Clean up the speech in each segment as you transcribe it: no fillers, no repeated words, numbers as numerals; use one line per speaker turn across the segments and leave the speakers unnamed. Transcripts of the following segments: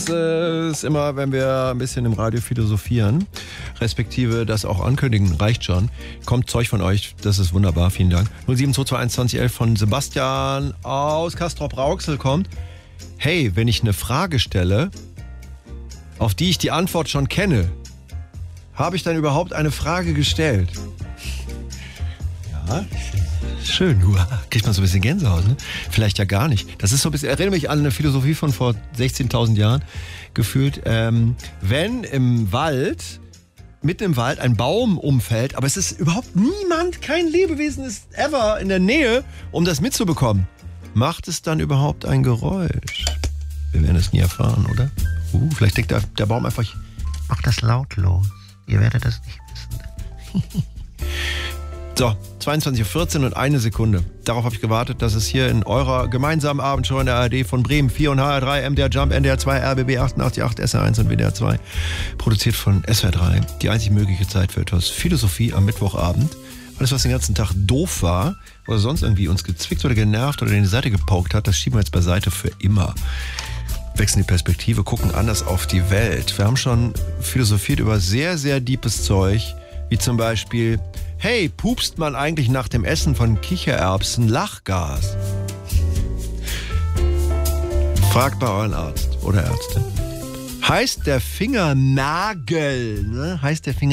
Das ist immer, wenn wir ein bisschen im Radio philosophieren, respektive das auch ankündigen, reicht schon. Kommt Zeug von euch, das ist wunderbar, vielen Dank. 072212011 von Sebastian aus Castrop-Rauxel kommt. Hey, wenn ich eine Frage stelle, auf die ich die Antwort schon kenne, habe ich dann überhaupt eine Frage gestellt? Ja, schön, kriegt man so ein bisschen Gänsehaut, ne? Vielleicht ja gar nicht. Das ist so ein bisschen, erinnere mich an eine Philosophie von vor 16.000 Jahren gefühlt. Wenn im Wald, mitten im Wald ein Baum umfällt, aber es ist überhaupt niemand, kein Lebewesen ist ever in der Nähe, um das mitzubekommen, macht es dann überhaupt ein Geräusch? Wir werden es nie erfahren, oder? Vielleicht denkt der Baum einfach, mach das lautlos. Ihr werdet das nicht wissen. So, 22.14 Uhr und 1 Sekunde. Darauf habe ich gewartet, dass es hier in eurer gemeinsamen Abendshow in der ARD von Bremen 4 und HR3, MDR Jump, NDR 2, RBB 88.8, SR1 und WDR 2, produziert von SWR 3, die einzig mögliche Zeit für etwas Philosophie am Mittwochabend. Alles, was den ganzen Tag doof war oder sonst irgendwie uns gezwickt oder genervt oder in die Seite gepaukt hat, das schieben wir jetzt beiseite für immer. Wechseln die Perspektive, gucken anders auf die Welt. Wir haben schon philosophiert über sehr, sehr deepes Zeug, wie zum Beispiel, hey, pupst man eigentlich nach dem Essen von Kichererbsen Lachgas? Fragt bei euren Arzt oder Ärztin. Heißt der Fingernagel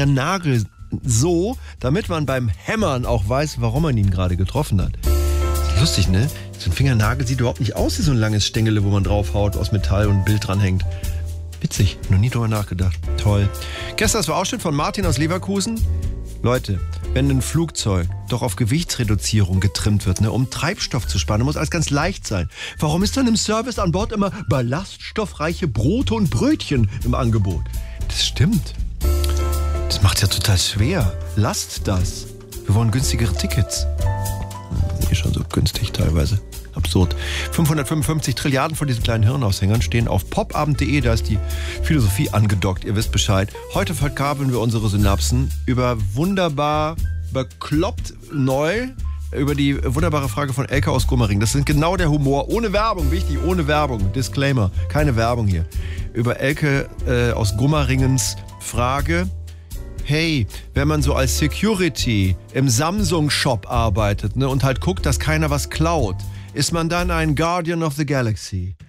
so, damit man beim Hämmern auch weiß, warum man ihn gerade getroffen hat? Lustig, ne? So ein Fingernagel sieht überhaupt nicht aus wie so ein langes Stängele, wo man draufhaut aus Metall und ein Bild dranhängt. Witzig, noch nie drüber nachgedacht. Toll. Gestern das war Ausschnitt von Martin aus Leverkusen. Leute, wenn ein Flugzeug doch auf Gewichtsreduzierung getrimmt wird, ne, um Treibstoff zu sparen, muss alles ganz leicht sein. Warum ist dann im Service an Bord immer ballaststoffreiche Brote und Brötchen im Angebot? Das stimmt. Das macht's ja total schwer. Lasst das. Wir wollen günstigere Tickets. Schon so günstig teilweise. Absurd. 555 Trilliarden von diesen kleinen Hirnaushängern stehen auf popabend.de, da ist die Philosophie angedockt, ihr wisst Bescheid. Heute verkabeln wir unsere Synapsen über wunderbar bekloppt neu, über die wunderbare Frage von Elke aus Gummering. Das ist genau der Humor, ohne Werbung, wichtig, ohne Werbung, Disclaimer, keine Werbung hier. Über Elke aus Gummeringens Frage: Hey, wenn man so als Security im Samsung-Shop arbeitet, ne, und halt guckt, dass keiner was klaut, ist man dann ein Guardian of the Galaxy?